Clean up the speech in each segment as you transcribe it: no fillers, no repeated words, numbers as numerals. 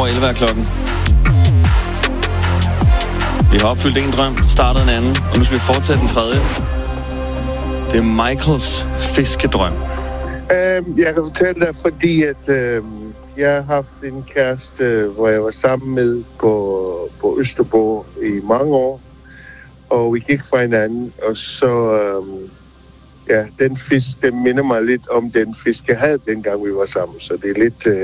11 er klokken. Vi har opfyldt en drøm, startet en anden, og nu skal vi fortsætte den tredje. Det er Michaels fiskedrøm. Jeg kan fortælle dig, fordi at jeg har haft en kæreste, hvor jeg var sammen med på Østerbro i mange år, og vi gik fra hinanden, og så den fisk, den minder mig lidt om den fisk, jeg havde dengang vi var sammen, så det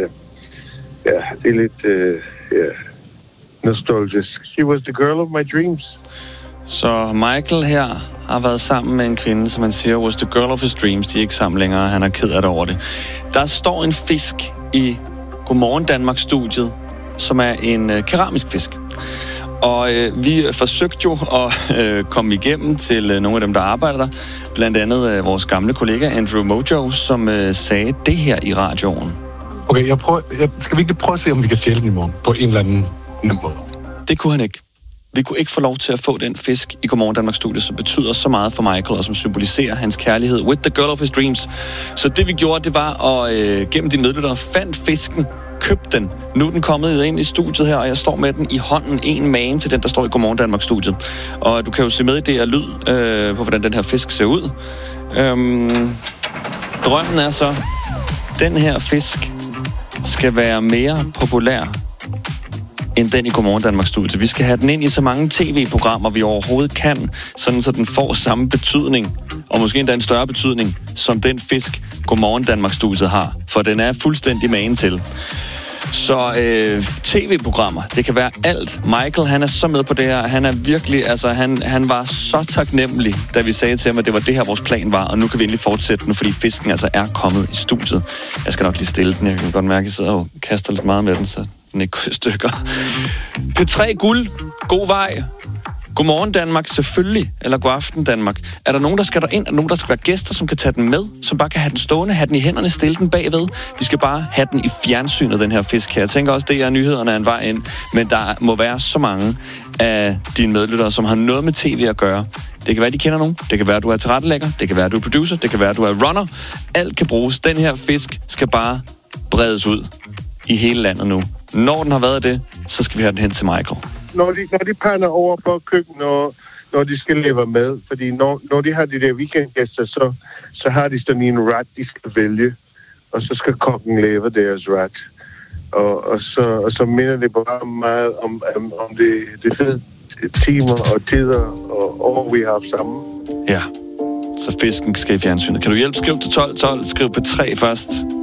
er lidt nostalgisk. She was the girl of my dreams. Så Michael her har været sammen med en kvinde, som han siger, was the girl of his dreams. De er ikke sammen længere, han er ked af det over det. Der står en fisk i Godmorgen Danmark-studiet, som er en keramisk fisk. Og vi forsøgte jo at komme igennem til nogle af dem, der arbejder der. Blandt andet vores gamle kollega Andrew Mojo, som sagde det her i radioen. Okay, skal vi ikke prøve at se, om vi kan sælge den i morgen på en eller anden måde? Det kunne han ikke. Vi kunne ikke få lov til at få den fisk i Godmorgen Danmark-studiet, som betyder så meget for Michael, og som symboliserer hans kærlighed with the girl of his dreams. Så det vi gjorde, det var at gennem de medlyttere fandt fisken, købte den. Nu er den kommet ind i studiet her, og jeg står med den i hånden, en mane til den, der står i Godmorgen Danmark-studiet. Og du kan jo se med i det her lyd på, hvordan den her fisk ser ud. Drømmen er så, den her fisk skal være mere populær end den i Godmorgen Danmark-studiet. Vi skal have den ind i så mange tv-programmer, vi overhovedet kan, sådan så den får samme betydning, og måske endda en større betydning, som den fisk Godmorgen Danmark-studiet har. For den er fuldstændig magen til. Så tv-programmer, det kan være alt. Michael, han er så med på det her. Han er virkelig, altså han var så taknemmelig, da vi sagde til ham, at det var det her, vores plan var. Og nu kan vi endelig fortsætte den, fordi fisken altså er kommet i studiet. Jeg skal nok lige stille den. Jeg kan godt mærke, at jeg sidder og kaster lidt meget med den, så den ikke går i stykker. P3 Guld. God vej. Godmorgen Danmark, selvfølgelig. Eller god aften Danmark. Er der nogen, der skal derind? Er der nogen, der skal være gæster, som kan tage den med? Som bare kan have den stående, have den i hænderne, stille den bagved? Vi skal bare have den i fjernsynet, den her fisk her. Jeg tænker også, det er nyhederne er en vej ind. Men der må være så mange af dine medlyttere, som har noget med tv at gøre. Det kan være, de kender nogen. Det kan være, du er tilrettelægger. Det kan være, du er producer. Det kan være, du er runner. Alt kan bruges. Den her fisk skal bare bredes ud i hele landet nu. Når den har været det, så skal vi have den hen til Michael. Når de pander over på køkkenet, når de skal leve med, fordi når de har de der weekendgæster, så har de sådan en ret, de skal vælge, og så skal kokken lave deres ret. Og så minder det bare meget om det fede timer og tider og år, vi har haft sammen. Ja, så fisken skal i fjernsynet. Kan du hjælpe? Skriv til 1212, skriv på 3 først.